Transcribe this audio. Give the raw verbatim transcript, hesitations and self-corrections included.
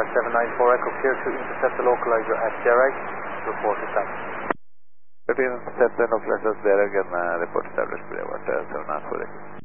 seven nine four Echo, clear to intercept the localizer at Derek, report established. Intercept the localizer at Derek and uh, report established, Bravo at uh, seven nine four Echo.